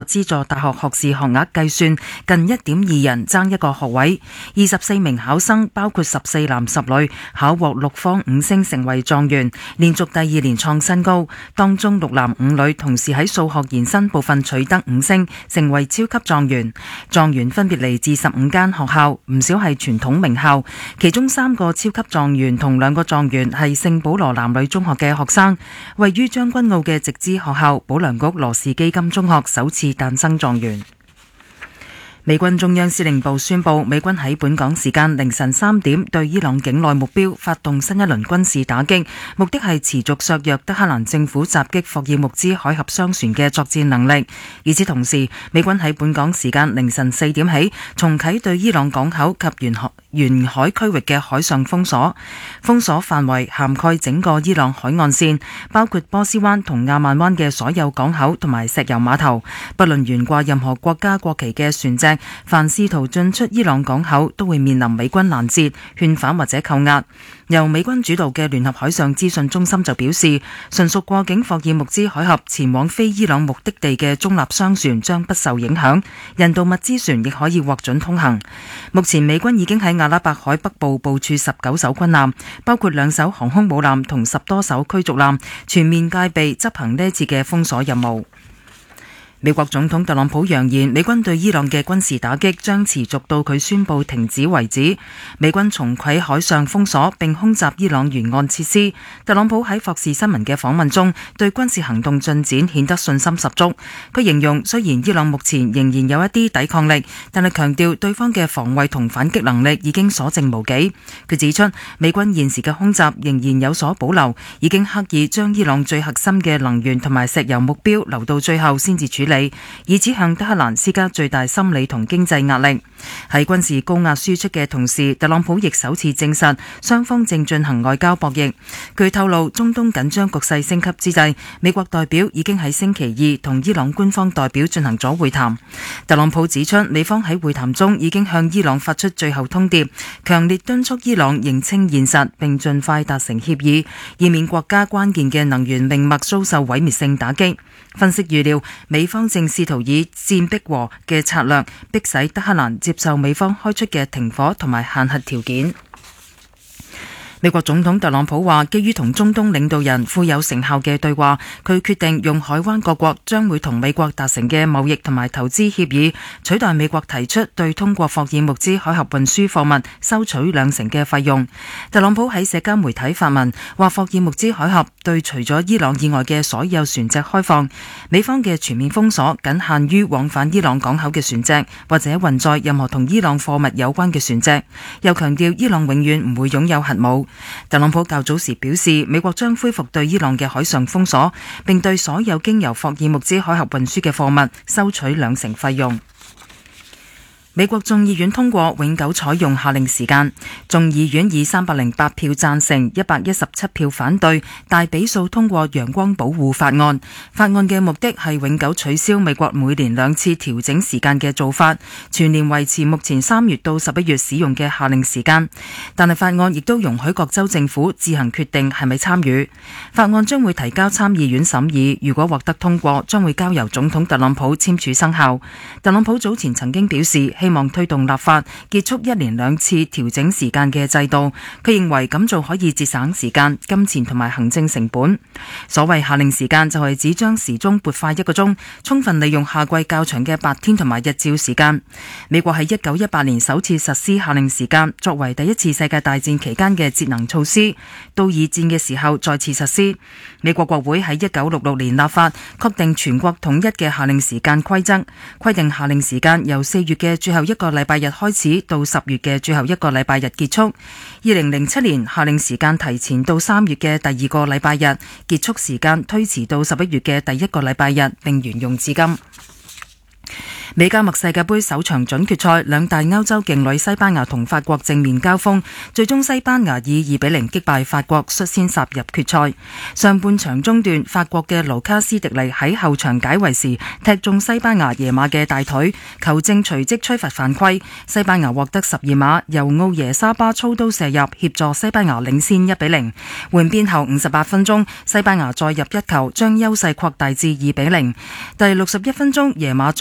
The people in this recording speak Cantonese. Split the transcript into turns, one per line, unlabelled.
資助大學學士學額計算，近 1.2 人爭一個學位。24名考生，包括14男10女，考獲6科5星，成為狀元，連續第2年創新高。當中6男5女同時喺數學延伸部分取得5星，成為超級狀元。狀元分別嚟自15間學校，唔少係傳統名校，其中3個超級狀元同2個狀元係聖保羅男女中學嘅學生。位於將軍澳嘅直資學校保良局羅氏基金中學首次誕生狀元。美軍中央司令部宣布，美軍喺本港時間凌晨3點對伊朗境內目標發動新一輪軍事打擊，目的係持續削弱德黑蘭政府襲擊霍爾木茲海峽商船嘅作戰能力。與此同時，美軍喺本港時間凌晨4點起重啟對伊朗港口及沿海區域嘅海上封鎖，封鎖範圍涵蓋整個伊朗海岸線，包括波斯灣同亞曼灣嘅所有港口同埋石油碼頭，不論懸掛任何國家國旗嘅船隻，凡試圖進出伊朗港口都會面臨美軍攔截、勸返或者扣押。由美軍主導嘅聯合海上資訊中心就表示，純屬過境霍爾木茲海峽前往非伊朗目的地嘅中立商船將不受影響，人道物資船亦可以獲准通行。目前美軍已經喺阿拉伯海北部部署19艘軍艦，包括2艘航空母艦同10多艘驅逐艦，全面戒備執行呢次嘅封鎖任務。美國總統特朗普揚言，美軍對伊朗嘅軍事打擊將持續到佢宣布停止為止。美軍重啟海上封鎖並空襲伊朗沿岸設施。特朗普喺霍士新聞嘅訪問中，對軍事行動進展顯得信心十足。佢形容，雖然伊朗目前仍然有一啲抵抗力，但係強調對方嘅防衛同反擊能力已經所剩無幾。佢指出，美軍現時嘅空襲仍然有所保留，已經刻意將伊朗最核心嘅能源同埋石油目標留到最後先至處理，以此向德黑蘭施加最大心理同經濟壓力。喺軍事高壓輸出嘅同時，特朗普亦首次證實雙方正進行外交博弈。據透露，中東緊張局勢升級之際，美國代表已經喺星期2同伊朗官方代表進行咗會談。特朗普指出，美方喺會談中已經向伊朗發出最後通牒，強烈敦促伊朗認清現實並盡快達成協議，以免國家關鍵嘅能源命脈遭受毀滅性打擊。分析預料，美方正試圖以戰逼和嘅策略，迫使德黑蘭接受美方開出嘅停火同埋限核條件。美國總統特朗普話，基於同中東領導人富有成效嘅對話，佢決定用海灣各國將會同美國達成嘅貿易同埋投資協議，取代美國提出對通過霍爾木茲海峽運輸貨物收取2%嘅費用。特朗普喺社交媒體發文話，霍爾木茲海峽對除咗伊朗以外嘅所有船隻開放，美方嘅全面封鎖僅限於往返伊朗港口嘅船隻，或者運載任何同伊朗貨物有關嘅船隻。又強調伊朗永遠唔會擁有核武。特朗普較早時表示，美國將恢復對伊朗嘅海上封鎖，並對所有經由霍爾木茲海峽運輸嘅貨物收取2%費用。美國眾議院通過永久採用夏令時間，眾議院以308票贊成、117票反對，大比數通過陽光保護法案。法案嘅目的係永久取消美國每年2次調整時間嘅做法，全年維持目前3月到11月使用嘅夏令時間。但係法案亦都容許各州政府自行決定係咪參與。法案將會提交參議院審議，如果獲得通過，將會交由總統特朗普簽署生效。特朗普早前曾經表示，希望推動立法結束1年2次調整時間嘅制度。佢認為咁做可以節省時間、金錢同埋行政成本。所謂夏令時間就係指將時鐘撥快1個鐘，充分利用夏季較長嘅白天同埋日照時間。美國喺1918年首次實施夏令時間，作為第一次世界大戰期間嘅節能措施，到二戰嘅時候再次實施。美國國會喺1966年立法，確定全國統一嘅夏令時間規則，規定夏令時間由4月嘅最後1個禮拜日開始到10月嘅最後1個禮拜日結束。2007年夏令時間提前到3月嘅第2個禮拜日，結束時間推遲到11月嘅第1個禮拜日，並沿用至今。美加墨世界盃首場準決賽，兩大歐洲勁旅西班牙同法國正面交鋒，最終西班牙以2-0擊敗法國，率先殺入決賽。上半場中段，法國嘅盧卡斯迪尼喺後場解圍時踢中西班牙耶馬嘅大腿，球證隨即吹罰犯規，西班牙獲得12碼，由奧耶沙巴操刀射入，協助西班牙領先1-0。換邊後58分鐘，西班牙再入一球，將優勢擴大至2-0。第61分鐘，耶馬